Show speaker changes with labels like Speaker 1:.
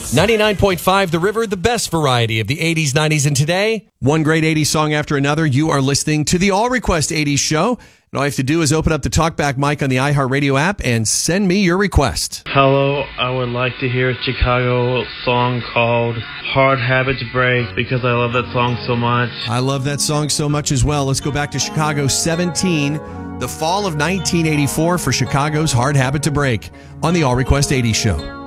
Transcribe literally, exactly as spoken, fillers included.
Speaker 1: ninety-nine point five The River, the best variety of the eighties, nineties, and today. One great eighties song after another. You are listening to the All Request eighties show. And all you have to do is open up the TalkBack mic on the iHeartRadio app and send me your request.
Speaker 2: Hello, I would like to hear a Chicago song called Hard Habit to Break because I love that song so much.
Speaker 1: I love that song so much as well. Let's go back to Chicago seventeen, the fall of nineteen eighty-four for Chicago's Hard Habit to Break on the All Request eighties show.